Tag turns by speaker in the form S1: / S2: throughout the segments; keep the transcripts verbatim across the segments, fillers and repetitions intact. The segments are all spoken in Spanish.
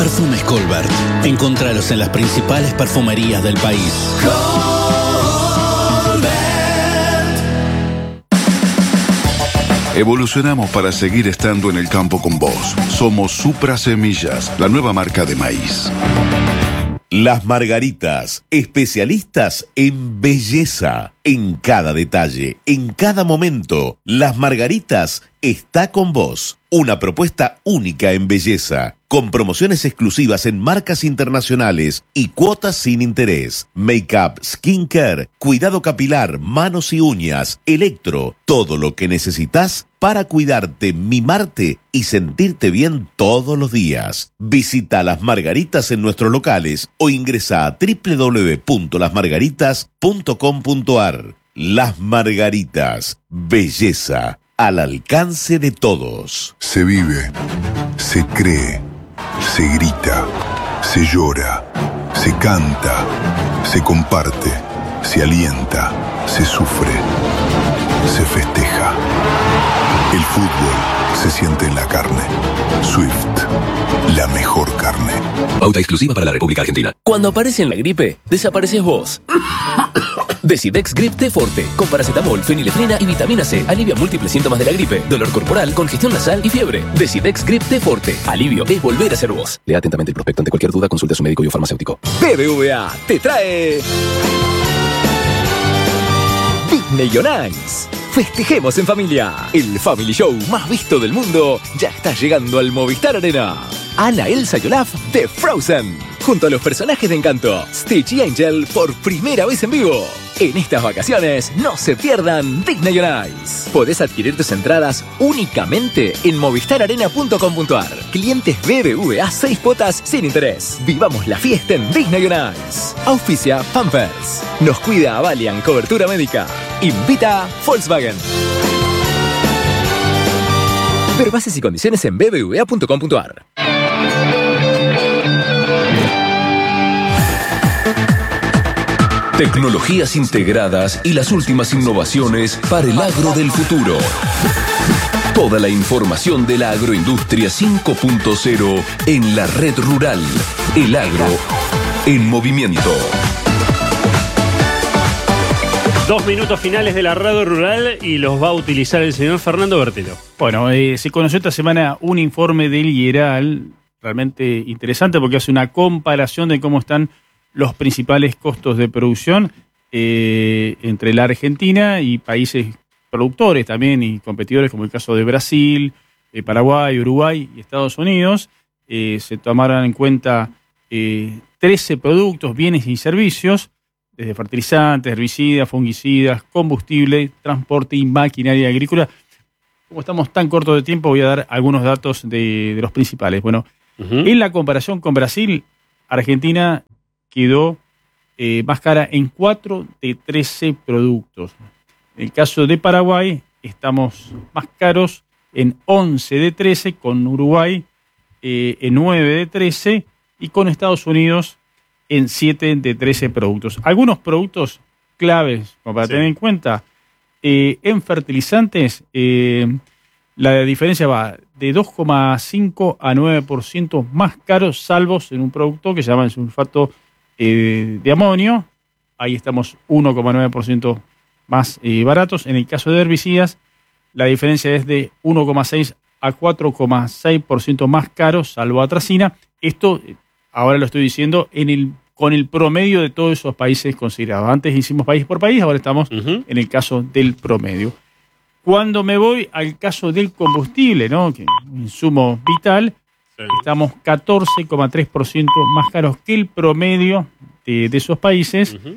S1: Perfumes Colbert. Encontralos en las principales perfumerías del país.
S2: Evolucionamos para seguir estando en el campo con vos. Somos Supra Semillas, la nueva marca de maíz.
S3: Las Margaritas, especialistas en belleza, en cada detalle, en cada momento. Las Margaritas está con vos. Una propuesta única en belleza, con promociones exclusivas en marcas internacionales y cuotas sin interés. Make-up, skincare, cuidado capilar, manos y uñas, electro, todo lo que necesitas para cuidarte, mimarte y sentirte bien todos los días. Visita Las Margaritas en nuestros locales o ingresa a doble u doble u doble u punto las margaritas punto com punto a r. Las Margaritas, belleza al alcance de todos.
S4: Se vive, se cree, se grita, se llora, se canta, se comparte, se alienta, se sufre, se festeja. El fútbol se siente en la carne. Swift, la mejor carne.
S5: Pauta exclusiva para la República Argentina. Cuando aparece en la gripe, desapareces vos. Decidex Grip T Forte, con paracetamol, fenilefrina y vitamina C. Alivia múltiples síntomas de la gripe, dolor corporal, congestión nasal y fiebre. Decidex Grip T Forte. Alivio es volver a ser vos. Lea atentamente el prospecto. Ante cualquier duda, consulte a su médico y o farmacéutico.
S6: B B V A te trae Disney on Ice. Festejemos en familia. El Family Show más visto del mundo ya está llegando al Movistar Arena. Anna, Elsa y Olaf de Frozen, junto a los personajes de Encanto, Stitch y Angel por primera vez en vivo. En estas vacaciones no se pierdan Disney on Ice. Podés adquirir tus entradas únicamente en movistar arena punto com punto a r. Clientes B B V A seis cuotas sin interés. Vivamos la fiesta en Disney on Ice. Auspicia Pampers. Nos cuida Valiant Cobertura Médica. Invita Volkswagen. Ver bases y condiciones en b b v a punto com punto a r.
S5: Tecnologías integradas y las últimas innovaciones para el agro del futuro. Toda la información de la agroindustria cinco punto cero en la red rural. El agro en movimiento.
S7: Dos minutos finales de la radio rural y los va a utilizar el señor Fernando Bertelo.
S8: Bueno, eh, se conoció esta semana un informe del I E R A L, realmente interesante porque hace una comparación de cómo están los principales costos de producción eh, entre la Argentina y países productores también y competidores como el caso de Brasil, eh, Paraguay, Uruguay y Estados Unidos. Eh, se tomaron en cuenta eh, trece productos, bienes y servicios, desde fertilizantes, herbicidas, fungicidas, combustible, transporte y maquinaria agrícola. Como estamos tan cortos de tiempo, voy a dar algunos datos de, de los principales. Bueno, uh-huh. En la comparación con Brasil, Argentina quedó eh, más cara en cuatro de trece productos. En el caso de Paraguay, estamos más caros en once de trece, con Uruguay eh, en nueve de trece y con Estados Unidos en siete de trece productos. Algunos productos claves como para sí. tener en cuenta, eh, en fertilizantes, eh, la diferencia va de dos coma cinco a nueve por ciento más caros, salvos en un producto que se llama el sulfato eh, de amonio. Ahí estamos uno coma nueve por ciento más eh, baratos. En el caso de herbicidas, la diferencia es de uno coma seis a cuatro coma seis por ciento más caros, salvo atracina. Esto, ahora lo estoy diciendo, en el con el promedio de todos esos países considerados. Antes hicimos país por país, ahora estamos uh-huh. en el caso del promedio. Cuando me voy al caso del combustible, ¿no? Que es un insumo vital, sí. estamos catorce coma tres por ciento más caros que el promedio de, de esos países. Uh-huh.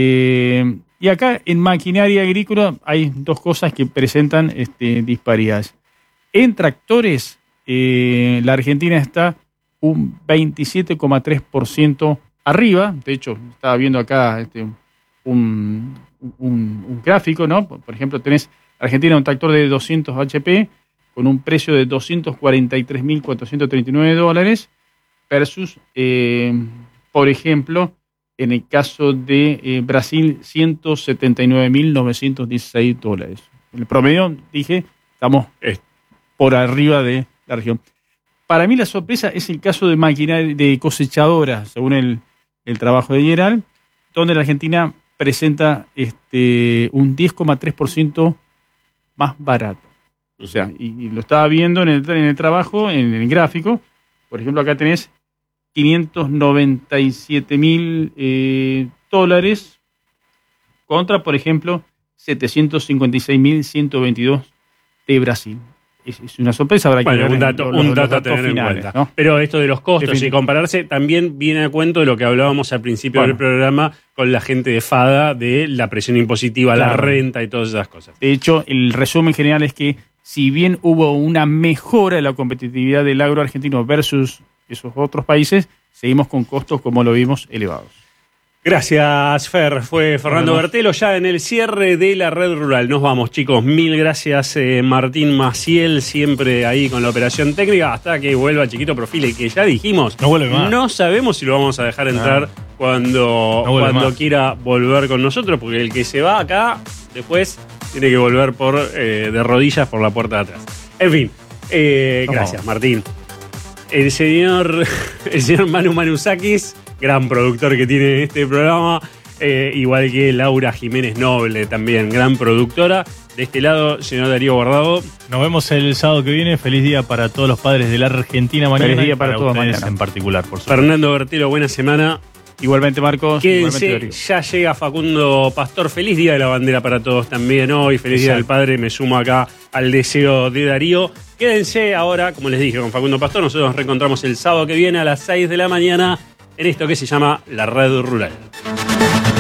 S8: Eh, y acá en maquinaria agrícola hay dos cosas que presentan este, disparidades. En tractores, eh, la Argentina está un veintisiete coma tres por ciento arriba. De hecho, estaba viendo acá este, un, un, un gráfico, ¿no? Por ejemplo, tenés Argentina un tractor de doscientos H P con un precio de doscientos cuarenta y tres mil cuatrocientos treinta y nueve dólares versus, eh, por ejemplo, en el caso de eh, Brasil, ciento setenta y nueve mil novecientos dieciséis dólares. En el promedio, dije, estamos eh, por arriba de la región. para mí la sorpresa es el caso de maquinaria de cosechadora, según el, el trabajo de Yeral, donde la Argentina presenta este, un diez coma tres por ciento más barato. O sea, y, y lo estaba viendo en el, en el trabajo, en el gráfico. Por ejemplo, acá tenés quinientos noventa y siete mil eh, dólares contra, por ejemplo, setecientos cincuenta y seis mil ciento veintidós de Brasil. Es, es una sorpresa. Habrá que
S7: bueno,
S8: ver
S7: un dato,
S8: los,
S7: un
S8: los
S7: dato a
S8: datos
S7: tener
S8: finales,
S7: en cuenta.
S8: ¿no?
S7: Pero esto de los costos
S8: Definitivamente.
S7: y compararse también viene a cuento de lo que hablábamos al principio
S8: Bueno.
S7: del programa con la gente de FADA, de la presión impositiva,
S8: Claro.
S7: la renta y todas esas cosas.
S8: De hecho, el resumen general es que si bien hubo una mejora en la competitividad del agro argentino versus esos otros países, seguimos con costos, como lo vimos, elevados.
S7: Gracias, Fer. Fue Fernando
S8: Nos vemos.
S7: Bertelo ya en el cierre de la red rural. Nos vamos, chicos. Mil gracias, eh, Martín Maciel, siempre ahí con la operación técnica, hasta que vuelva Chiquito Profile, que ya dijimos,
S9: No vuelve más.
S7: no sabemos si lo vamos a dejar entrar cuando,
S9: No vuelve
S7: cuando
S9: más.
S7: quiera volver con nosotros, porque el que se va acá, después tiene que volver por eh, de rodillas por la puerta de atrás. En fin, eh,
S8: No.
S7: gracias, Martín. El señor, el señor Manu Manusakis, gran productor que tiene este programa, eh, igual que Laura Jiménez Noble, también gran productora. De este lado, señor Darío Guardado.
S9: Nos vemos el sábado que viene. Feliz día para todos los padres de la Argentina mañana.
S8: Feliz día
S9: y
S8: para todos
S9: ustedes
S8: mañana.
S9: en particular, por supuesto.
S7: Fernando Bertelo, buena semana.
S8: Igualmente, Marcos. Igualmente,
S7: Quédense,
S8: Darío.
S7: ya llega Facundo Pastor. Feliz Día de la Bandera para todos también hoy. Feliz Día del
S9: Exacto.
S7: Padre. Me sumo acá al deseo de Darío. Quédense ahora, como les dije, con Facundo Pastor. Nosotros nos reencontramos el sábado que viene a las seis de la mañana en esto que se llama La Red Rural.